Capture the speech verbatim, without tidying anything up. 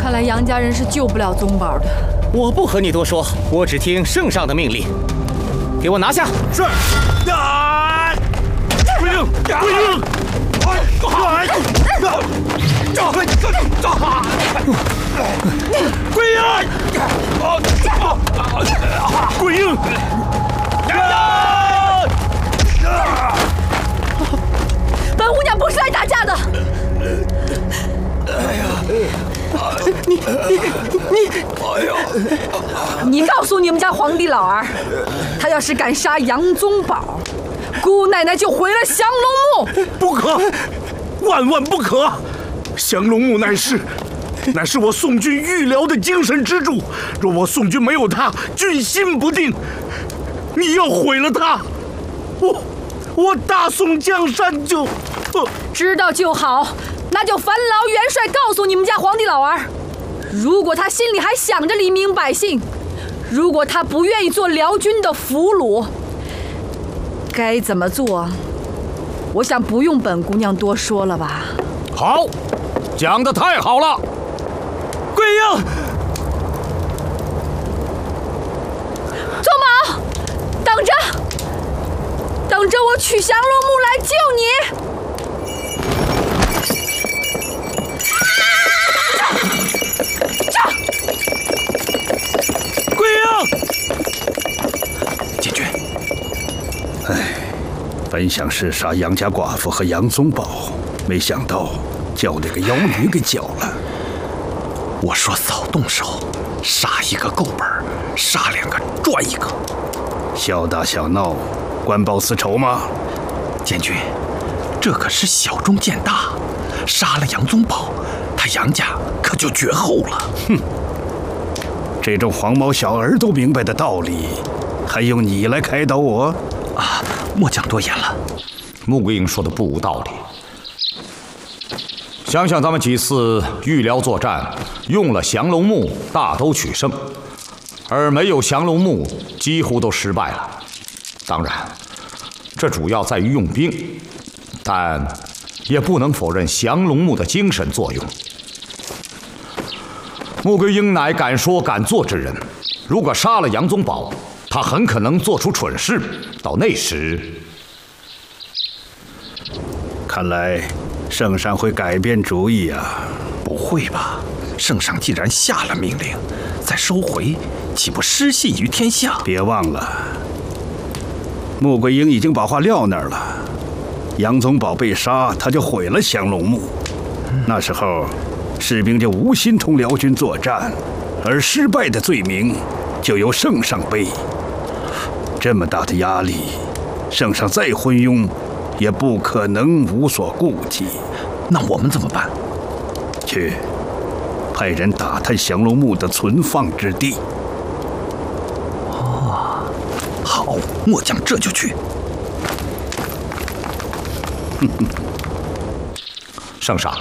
看来杨家人是救不了宗宝的。 我不和你多说，我只听圣上的命令。给我拿下！ 是。啊！归英，归英！来！走！走！归英！归英！ 本姑娘不是来打架的。 哎呀！ 你你你！ 哎呀！ 你告诉你们家皇帝老儿，他要是敢杀杨宗保，姑奶奶就毁了降龙墓。 不可，万万不可！降龙墓乃是，乃是我宋军御疗的精神支柱。若我宋军没有它，军心不定。你要毁了它，我我大宋江山就……呃、 知道就好。那就烦劳元帅告诉你们家皇帝老儿，如果他心里还想着黎民百姓，如果他不愿意做辽军的俘虏，该怎么做？我想不用本姑娘多说了吧。 好，讲得太好了。 归英， 宗宝，等着，等着我取降龙墓来救你。 归英， 监军，哎，本想是杀杨家寡妇和杨宗保，没想到叫那个妖女给搅了。 我说早动手，杀一个够本，杀两个赚一个。 小打小闹，官报私仇吗？ 监军，这可是小中见大，杀了杨宗保，他杨家可就绝后了。 哼，这种黄毛小儿都明白的道理，还用你来开导我？ 啊，末将多言了。 穆桂英说的不无道理。想想咱们几次御辽作战，用了降龙木，大都取胜，而没有降龙木，几乎都失败了。当然，这主要在于用兵，但也不能否认降龙木的精神作用。穆桂英乃敢说敢做之人，如果杀了杨宗保，他很可能做出蠢事。到那时， 看来圣上会改变主意啊！ 不会吧？圣上既然下了命令，再收回，岂不失信于天下？ 别忘了，穆桂英已经把话撂那儿了。杨宗保被杀，他就毁了降龙墓。那时候，士兵就无心同辽军作战，而失败的罪名就由圣上背。这么大的压力，圣上再昏庸，也不可能无所顾忌。 那我们怎么办？ 去派人打探降龙墓的存放之地。 哦，好，末将这就去。 圣上，